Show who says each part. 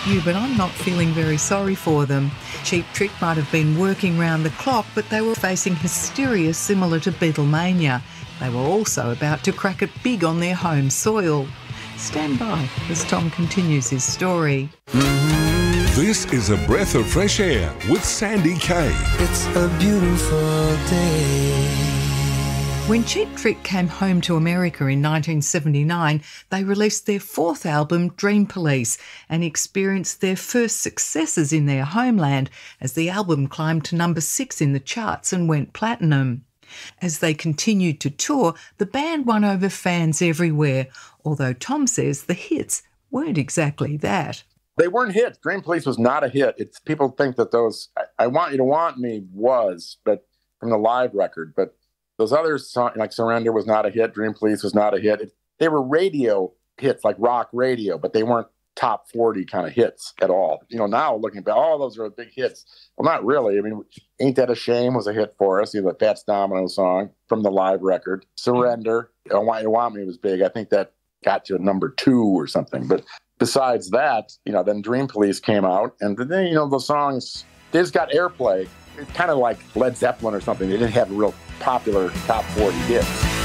Speaker 1: you, but I'm not feeling very sorry for them. Cheap Trick might have been working round the clock, but they were facing hysteria similar to Beatlemania. They were also about to crack it big on their home soil. Stand by as Tom continues his story.
Speaker 2: This is A Breath of Fresh Air with Sandy Kay.
Speaker 3: It's a beautiful day.
Speaker 1: When Cheap Trick came home to America in 1979, they released their fourth album, Dream Police, and experienced their first successes in their homeland as the album climbed to number 6 in the charts and went platinum. As they continued to tour, the band won over fans everywhere, although Tom says the hits weren't exactly that.
Speaker 4: They weren't hits. Dream Police was not a hit. It's people think that those I Want You to Want Me was, but from the live record. But those other songs, like Surrender was not a hit. Dream Police was not a hit. They were radio hits, like rock radio, but they weren't top 40 kind of hits at all. You know, now looking back, all those are big hits. Well, not really. I mean, Ain't That a Shame was a hit for us. You know, the Fats Domino song from the live record. Surrender, I Want You to Want Me was big. I think that got to number 2 or something. But besides that, you know, then Dream Police came out, and then, you know, the songs, they just got airplay. It's kind of like Led Zeppelin or something. They didn't have real popular top 40 hits.